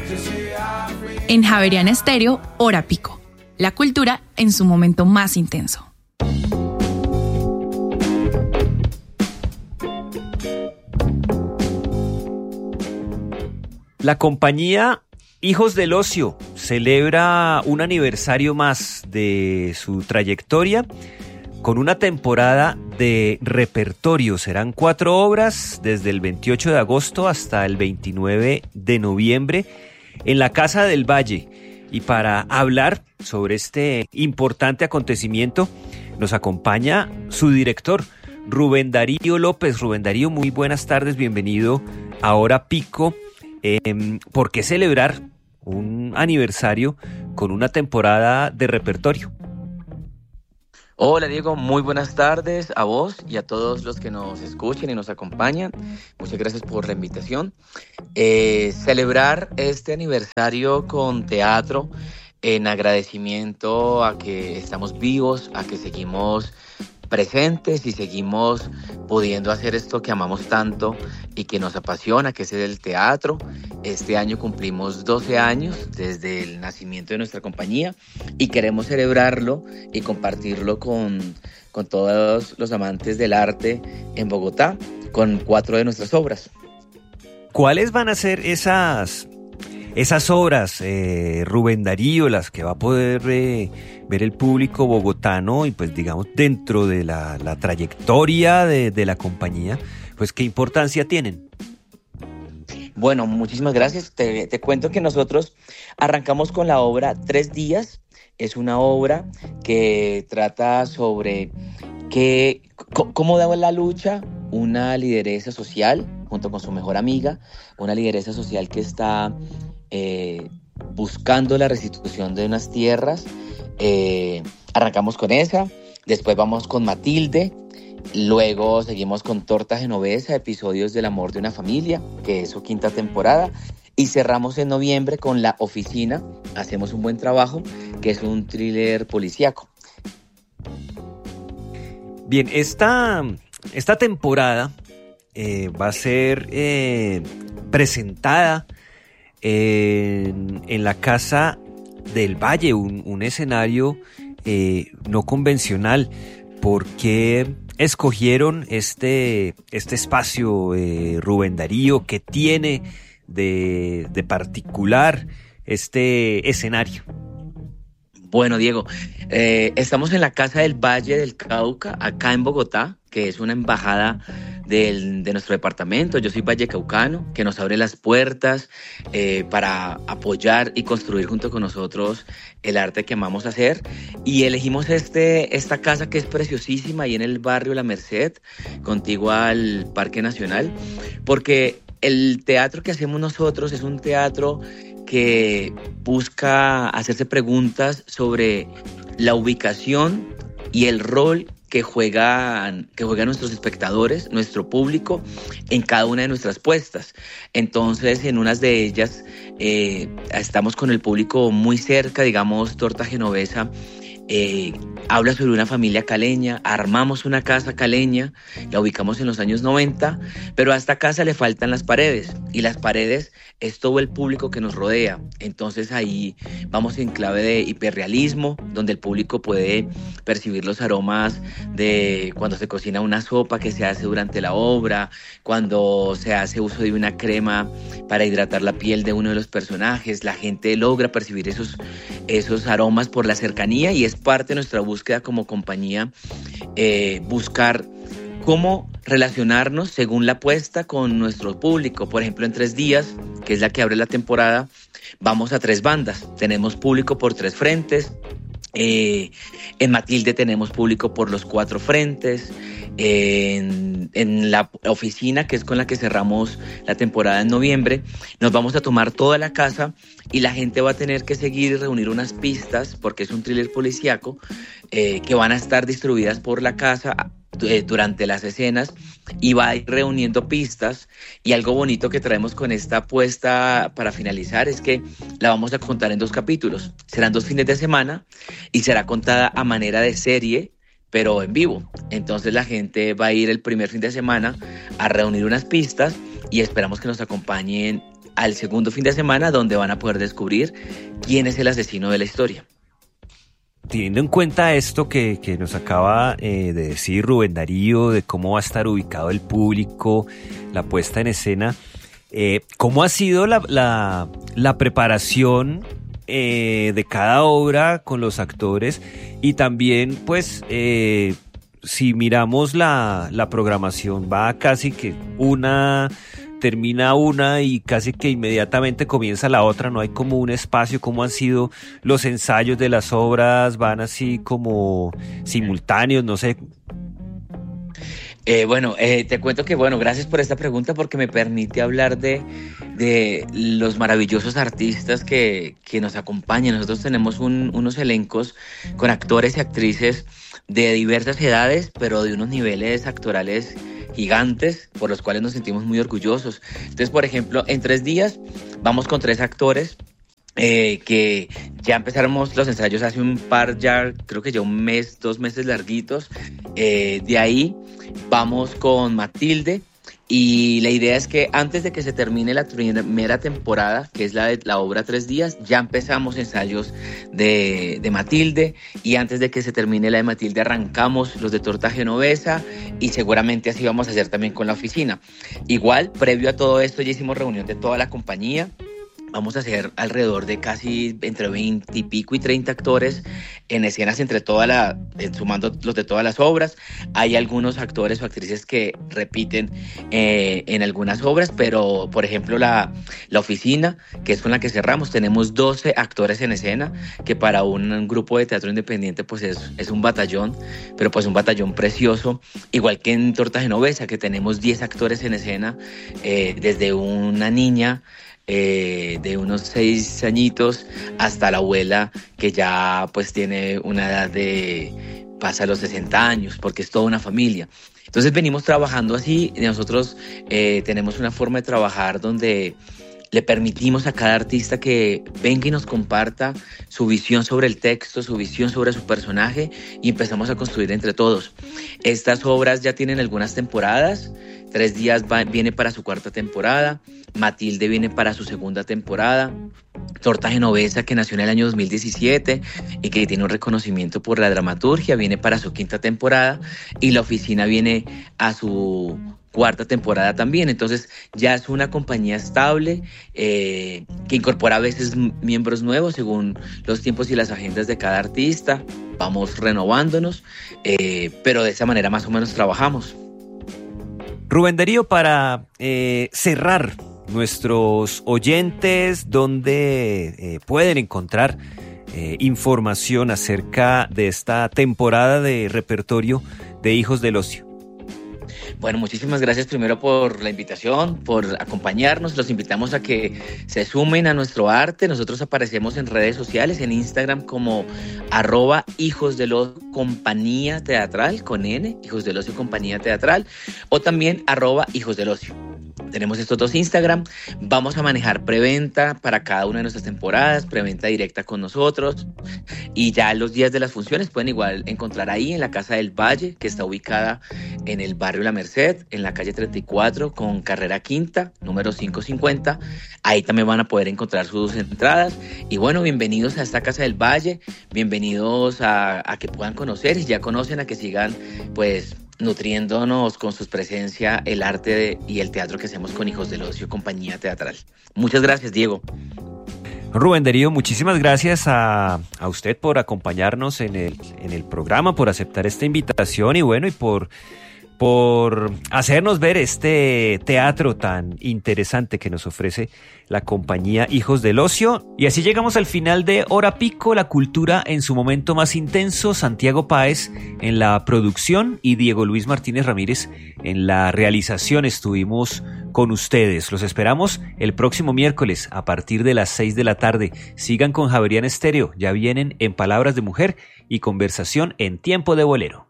En Javeriana Estéreo, Hora Pico. La cultura en su momento más intenso. La compañía Hijos del Ocio celebra un aniversario más de su trayectoria con una temporada de repertorio. Serán 4 obras desde el 28 de agosto hasta el 29 de noviembre en la Casa del Valle. Y para hablar sobre este importante acontecimiento nos acompaña su director, Rubén Darío López. Rubén Darío, muy buenas tardes, bienvenido a Hora Pico. ¿Por qué celebrar un aniversario con una temporada de repertorio? Hola Diego, muy buenas tardes a vos y a todos los que nos escuchen y nos acompañan. Muchas gracias por la invitación. Celebrar este aniversario con teatro en agradecimiento a que estamos vivos, a que seguimos presentes y seguimos pudiendo hacer esto que amamos tanto y que nos apasiona, que es el teatro. Este año cumplimos 12 años desde el nacimiento de nuestra compañía y queremos celebrarlo y compartirlo con todos los amantes del arte en Bogotá con 4 de nuestras obras. ¿Cuáles van a ser esas obras, Rubén Darío, las que va a poder ver el público bogotano y pues digamos dentro de la trayectoria de la compañía, pues qué importancia tienen? Bueno, muchísimas gracias. Te cuento que nosotros arrancamos con la obra 3 días. Es una obra que trata sobre cómo daba la lucha una lideresa social junto con su mejor amiga, una lideresa social que está buscando la restitución de unas tierras. Arrancamos con esa, después vamos con Matilde, luego seguimos con Torta Genovesa, episodios del amor de una familia, que es su 5ª temporada, y cerramos en noviembre con La Oficina, hacemos un buen trabajo, que es un thriller policíaco. Bien, esta temporada va a ser presentada en la Casa del Valle, un escenario no convencional. ¿Por qué escogieron este espacio, Rubén Darío? ¿Qué tiene de particular este escenario? Bueno, Diego, estamos en la Casa del Valle del Cauca, acá en Bogotá, que es una embajada de nuestro departamento. Yo soy vallecaucano, que nos abre las puertas para apoyar y construir junto con nosotros el arte que amamos hacer. Y elegimos esta casa que es preciosísima ahí en el barrio La Merced, contiguo al Parque Nacional, porque el teatro que hacemos nosotros es un teatro que busca hacerse preguntas sobre la ubicación y el rol que juegan nuestros espectadores, nuestro público, en cada una de nuestras puestas. Entonces, en unas de ellas estamos con el público muy cerca, digamos, Torta Genovesa habla sobre una familia caleña, armamos una casa caleña, la ubicamos en los años 90, pero a esta casa le faltan las paredes, y las paredes es todo el público que nos rodea. Entonces ahí vamos en clave de hiperrealismo, donde el público puede percibir los aromas de cuando se cocina una sopa que se hace durante la obra, cuando se hace uso de una crema para hidratar la piel de uno de los personajes. La gente logra percibir esos aromas por la cercanía, y es parte de nuestra búsqueda como compañía, buscar cómo relacionarnos según la apuesta con nuestro público. Por ejemplo, en 3 días, que es la que abre la temporada, vamos a 3 bandas. Tenemos público por 3 frentes. En Matilde tenemos público por los 4 frentes. En La Oficina, que es con la que cerramos la temporada en noviembre, nos vamos a tomar toda la casa y la gente va a tener que seguir y reunir unas pistas, porque es un thriller policíaco, que van a estar distribuidas por la casa durante las escenas, y va a ir reuniendo pistas. Y algo bonito que traemos con esta apuesta para finalizar es que la vamos a contar en 2 capítulos. Serán 2 fines de semana y será contada a manera de serie, pero en vivo. Entonces la gente va a ir el primer fin de semana a reunir unas pistas, y esperamos que nos acompañen al segundo fin de semana, donde van a poder descubrir quién es el asesino de la historia. Teniendo en cuenta esto que nos acaba de decir Rubén Darío, de cómo va a estar ubicado el público, la puesta en escena, ¿cómo ha sido la preparación de cada obra con los actores? Y también, pues, si miramos la programación, va casi que termina una y casi que inmediatamente comienza la otra, no hay como un espacio. ¿Cómo han sido los ensayos de las obras? ¿Van así como simultáneos? No sé. Te cuento que, gracias por esta pregunta porque me permite hablar de los maravillosos artistas que nos acompañan. Nosotros tenemos unos elencos con actores y actrices de diversas edades, pero de unos niveles actorales gigantes, por los cuales nos sentimos muy orgullosos. Entonces, por ejemplo, en 3 días vamos con 3 actores que ya empezamos los ensayos hace creo que ya 1 mes, 2 meses larguitos. De ahí vamos con Matilde, y la idea es que antes de que se termine la primera temporada, que es la obra 3 días, ya empezamos ensayos de Matilde, y antes de que se termine la de Matilde arrancamos los de Torta Genovesa, y seguramente así vamos a hacer también con La Oficina. Igual, previo a todo esto, ya hicimos reunión de toda la compañía. Vamos a hacer alrededor de casi entre 20 y pico y 30 actores en escenas sumando los de todas las obras. Hay algunos actores o actrices que repiten en algunas obras, pero por ejemplo la Oficina, que es con la que cerramos, tenemos 12 actores en escena, que para un grupo de teatro independiente pues es un batallón, pero pues un batallón precioso. Igual que en Torta Genovesa, que tenemos 10 actores en escena, desde una niña de unos 6 añitos hasta la abuela, que ya pues tiene una edad pasa los 60 años, porque es toda una familia. Entonces venimos trabajando así. Nosotros tenemos una forma de trabajar donde le permitimos a cada artista que venga y nos comparta su visión sobre el texto, su visión sobre su personaje, y empezamos a construir entre todos. Estas obras ya tienen algunas temporadas. 3 días viene para su 4ª temporada, Matilde viene para su 2ª temporada, Torta Genovesa, que nació en el año 2017 y que tiene un reconocimiento por la dramaturgia, viene para su 5ª temporada, y La Oficina viene a su 4ª temporada también. Entonces ya es una compañía estable que incorpora a veces miembros nuevos según los tiempos y las agendas de cada artista. Vamos renovándonos, pero de esa manera más o menos trabajamos. Rubén Darío, para cerrar, nuestros oyentes, ¿dónde pueden encontrar información acerca de esta temporada de repertorio de Hijos del Ocio? Bueno, muchísimas gracias primero por la invitación, por acompañarnos. Los invitamos a que se sumen a nuestro arte. Nosotros aparecemos en redes sociales, en Instagram como @hijosdelocio compañía teatral, con N, Hijos del Ocio compañía teatral, o también @hijosdelocio. Tenemos estos 2 Instagram. Vamos a manejar preventa para cada una de nuestras temporadas, preventa directa con nosotros, y ya los días de las funciones pueden igual encontrar ahí en la Casa del Valle, que está ubicada en el barrio La Merced, en la calle 34 con carrera quinta, número 550. Ahí también van a poder encontrar sus entradas. Y bueno, bienvenidos a esta Casa del Valle, bienvenidos a que puedan conocer, y ya conocen, a que sigan pues nutriéndonos con su presencia, el arte y el teatro que hacemos con Hijos del Ocio compañía teatral. Muchas gracias, Diego. Rubén Darío, muchísimas gracias a usted por acompañarnos en el programa, por aceptar esta invitación, y bueno, y por hacernos ver este teatro tan interesante que nos ofrece la compañía Hijos del Ocio. Y así llegamos al final de Hora Pico, la cultura en su momento más intenso. Santiago Páez en la producción y Diego Luis Martínez Ramírez en la realización estuvimos con ustedes. Los esperamos el próximo miércoles a partir de las 6 de la tarde. Sigan con Javeriana Estéreo, ya vienen En Palabras de Mujer y Conversación en Tiempo de Bolero.